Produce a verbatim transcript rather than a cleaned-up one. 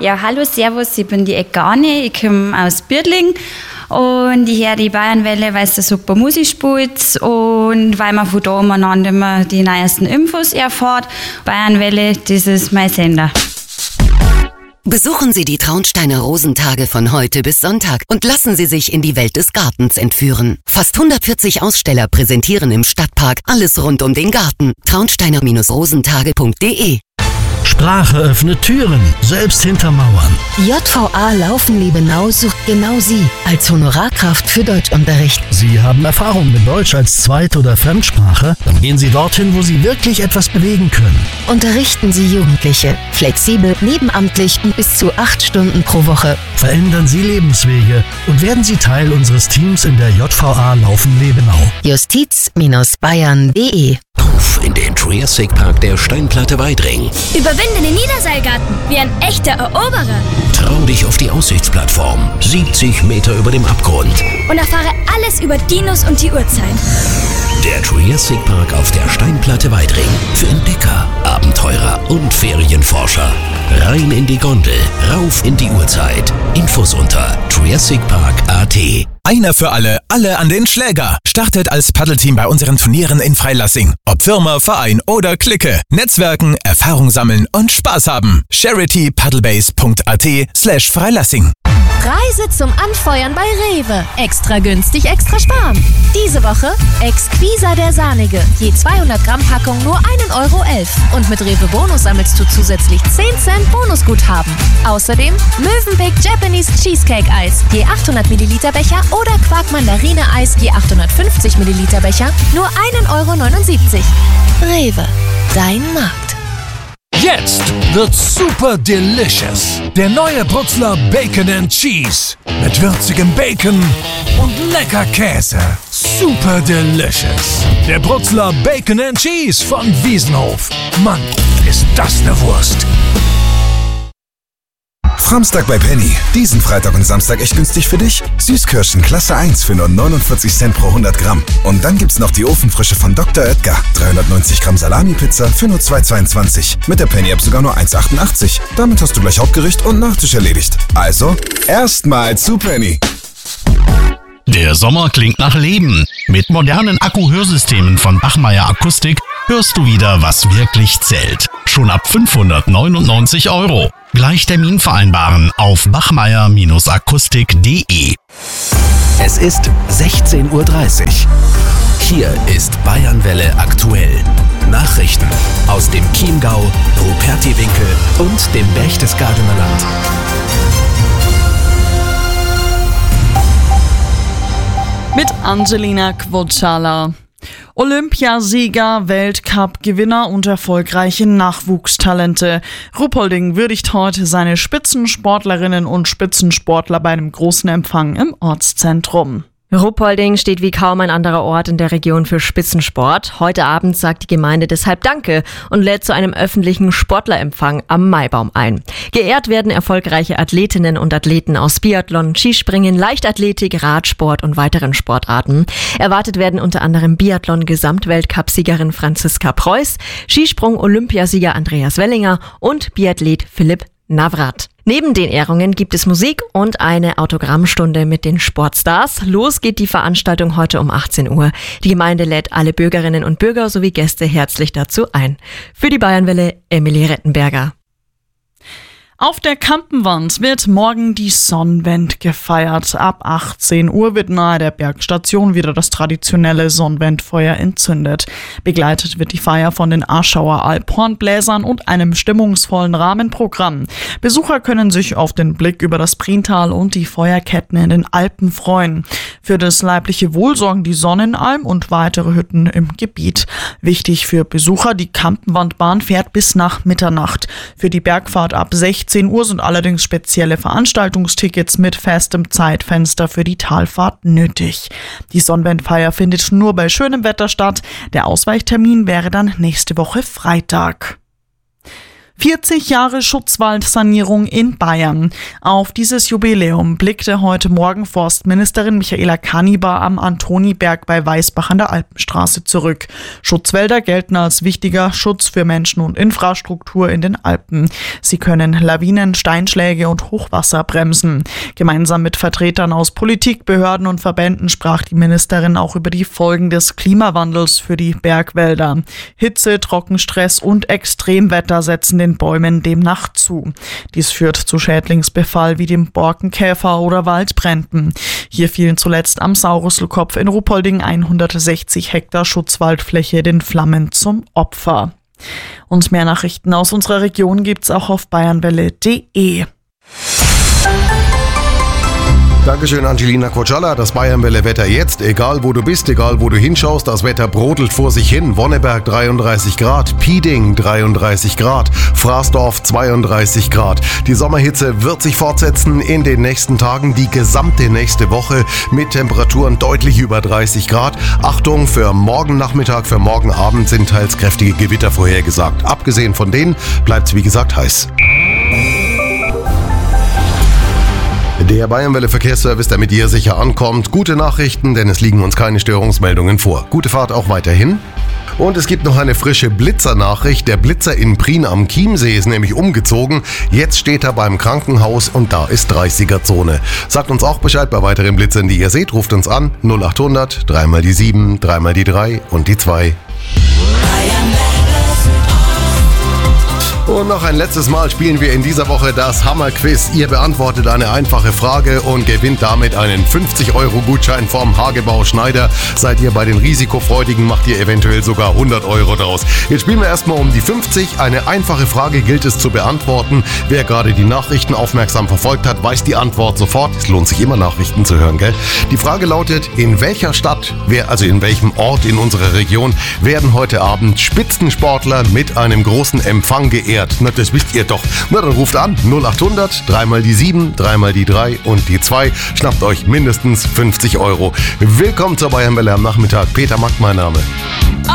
Ja, hallo, servus, ich bin die Egane, ich komme aus Birdling und ich höre die Bayernwelle, weil es da super Musik spielt und weil man von da umeinander immer die neuesten Infos erfährt. Bayernwelle, das ist mein Sender. Besuchen Sie die Traunsteiner Rosentage von heute bis Sonntag und lassen Sie sich in die Welt des Gartens entführen. Fast hundertvierzig Aussteller präsentieren im Stadtpark alles rund um den Garten. traunsteiner rosentage punkt de. Sprache öffnet Türen, selbst hinter Mauern. J V A Laufen-Liebenau sucht genau Sie als Honorarkraft für Deutschunterricht. Sie haben Erfahrung mit Deutsch als Zweit- oder Fremdsprache? Dann gehen Sie dorthin, wo Sie wirklich etwas bewegen können. Unterrichten Sie Jugendliche. Flexibel, nebenamtlich und bis zu acht Stunden pro Woche. Verändern Sie Lebenswege und werden Sie Teil unseres Teams in der J V A Laufen-Liebenau. justiz Bayern punkt de. Auf in den Triassic Park der Steinplatte Weidring. Überwinde den Niederseilgarten wie ein echter Eroberer. Trau dich auf die Aussichtsplattform, siebzig Meter über dem Abgrund. Und erfahre alles über Dinos und die Urzeit. Der Triassic Park auf der Steinplatte Weidring. Für Entdecker, Abenteurer und Ferienforscher. Rein in die Gondel, rauf in die Urzeit. Infos unter triassic park punkt a t. Einer für alle, alle an den Schläger. Startet als Paddelteam bei unseren Turnieren in Freilassing. Ob Firma, Verein oder Clique. Netzwerken, Erfahrung sammeln und Spaß haben. charity paddlebase punkt a t slash Freilassing. Reise zum Anfeuern bei Rewe. Extra günstig, extra sparen. Diese Woche Exquisa der Sahnige. Je zweihundert Gramm Packung nur ein Euro elf. Und mit Rewe Bonus sammelst du zusätzlich zehn Cent Bonusguthaben. Außerdem Mövenpick Japanese Cheesecake Eis. Je achthundert Milliliter Becher oder Quark Mandarine Eis. Je achthundertfünfzig Milliliter Becher. Nur ein Euro neunundsiebzig. Rewe. Dein Markt. Jetzt wird's super delicious. Der neue Brutzler Bacon and Cheese. Mit würzigem Bacon und lecker Käse. Super delicious. Der Brutzler Bacon and Cheese von Wiesenhof. Mann, ist das eine Wurst. Samstag bei Penny. Diesen Freitag und Samstag echt günstig für dich. Süßkirschen Klasse eins für nur neunundvierzig Cent pro hundert Gramm. Und dann gibt's noch die Ofenfrische von Doktor Oetker. dreihundertneunzig Gramm Salami-Pizza für nur zwei Euro zweiundzwanzig. Mit der Penny-App sogar nur eins Euro achtundachtzig. Damit hast du gleich Hauptgericht und Nachtisch erledigt. Also, erstmal zu Penny. Der Sommer klingt nach Leben. Mit modernen Akku-Hörsystemen von Bachmeier Akustik hörst du wieder, was wirklich zählt. Schon ab fünfhundertneunundneunzig Euro. Gleich Termin vereinbaren auf bachmeier akustik punkt de. Es ist sechzehn Uhr dreißig. Hier ist Bayernwelle aktuell. Nachrichten aus dem Chiemgau, Rupertiwinkel und dem Berchtesgadener Land. Mit Angelina Quocala. Olympiasieger, Weltcup-Gewinner und erfolgreiche Nachwuchstalente. Ruppolding würdigt heute seine Spitzensportlerinnen und Spitzensportler bei einem großen Empfang im Ortszentrum. Ruppolding steht wie kaum ein anderer Ort in der Region für Spitzensport. Heute Abend sagt die Gemeinde deshalb Danke und lädt zu einem öffentlichen Sportlerempfang am Maibaum ein. Geehrt werden erfolgreiche Athletinnen und Athleten aus Biathlon, Skispringen, Leichtathletik, Radsport und weiteren Sportarten. Erwartet werden unter anderem Biathlon-Gesamtweltcup-Siegerin Franziska Preuß, Skisprung-Olympiasieger Andreas Wellinger und Biathlet Philipp Navrat. Neben den Ehrungen gibt es Musik und eine Autogrammstunde mit den Sportstars. Los geht die Veranstaltung heute um achtzehn Uhr. Die Gemeinde lädt alle Bürgerinnen und Bürger sowie Gäste herzlich dazu ein. Für die Bayernwelle Emilie Rettenberger. Auf der Kampenwand wird morgen die Sonnenwend gefeiert. Ab achtzehn Uhr wird nahe der Bergstation wieder das traditionelle Sonnenwendfeuer entzündet. Begleitet wird die Feier von den Aschauer Alphornbläsern und einem stimmungsvollen Rahmenprogramm. Besucher können sich auf den Blick über das Priental und die Feuerketten in den Alpen freuen. Für das leibliche Wohl sorgen die Sonnenalm und weitere Hütten im Gebiet. Wichtig für Besucher, die Kampenwandbahn fährt bis nach Mitternacht. Für die Bergfahrt ab sechzehn Uhr sind allerdings spezielle Veranstaltungstickets mit festem Zeitfenster für die Talfahrt nötig. Die Sonnenwendfeier findet nur bei schönem Wetter statt. Der Ausweichtermin wäre dann nächste Woche Freitag. vierzig Jahre Schutzwaldsanierung in Bayern. Auf dieses Jubiläum blickte heute Morgen Forstministerin Michaela Kannibar am Antoniberg bei Weißbach an der Alpenstraße zurück. Schutzwälder gelten als wichtiger Schutz für Menschen und Infrastruktur in den Alpen. Sie können Lawinen, Steinschläge und Hochwasser bremsen. Gemeinsam mit Vertretern aus Politik, Behörden und Verbänden sprach die Ministerin auch über die Folgen des Klimawandels für die Bergwälder. Hitze, Trockenstress und Extremwetter setzen den Bäumen demnach zu. Dies führt zu Schädlingsbefall wie dem Borkenkäfer oder Waldbränden. Hier fielen zuletzt am Saurusselkopf in Ruppolding hundertsechzig Hektar Schutzwaldfläche den Flammen zum Opfer. Und mehr Nachrichten aus unserer Region gibt's auch auf bayernwelle punkt de. Dankeschön, Angelina Kocala. Das Bayernwelle-Wetter jetzt. Egal, wo du bist, egal, wo du hinschaust, das Wetter brodelt vor sich hin. Wonneberg dreiunddreißig Grad, Pieding dreiunddreißig Grad, Fraßdorf zweiunddreißig Grad. Die Sommerhitze wird sich fortsetzen in den nächsten Tagen, die gesamte nächste Woche mit Temperaturen deutlich über dreißig Grad. Achtung, für morgen Nachmittag, für morgen Abend sind teils kräftige Gewitter vorhergesagt. Abgesehen von denen bleibt es wie gesagt heiß. Der Bayernwelle-Verkehrsservice, der mit dir sicher ankommt. Gute Nachrichten, denn es liegen uns keine Störungsmeldungen vor. Gute Fahrt auch weiterhin. Und es gibt noch eine frische Blitzer-Nachricht. Der Blitzer in Prien am Chiemsee ist nämlich umgezogen. Jetzt steht er beim Krankenhaus und da ist dreißiger-Zone. Sagt uns auch Bescheid bei weiteren Blitzern, die ihr seht. Ruft uns an null achthundert, dreimal die sieben, dreimal die drei und die zwei. Und noch ein letztes Mal spielen wir in dieser Woche das Hammer-Quiz. Ihr beantwortet eine einfache Frage und gewinnt damit einen fünfzig Euro Gutschein vom Hagebau Schneider. Seid ihr bei den Risikofreudigen, macht ihr eventuell sogar hundert Euro draus. Jetzt spielen wir erstmal um die fünfzig. Eine einfache Frage gilt es zu beantworten. Wer gerade die Nachrichten aufmerksam verfolgt hat, weiß die Antwort sofort. Es lohnt sich immer, Nachrichten zu hören, gell? Die Frage lautet, in welcher Stadt, wer, also in welchem Ort in unserer Region, werden heute Abend Spitzensportler mit einem großen Empfang geehrt? Na, das wisst ihr doch. Na, dann ruft an null achthundert, dreimal die sieben, dreimal die drei und die zwei. Schnappt euch mindestens fünfzig Euro. Willkommen zur Bayernwelle am Nachmittag. Peter Mack, mein Name.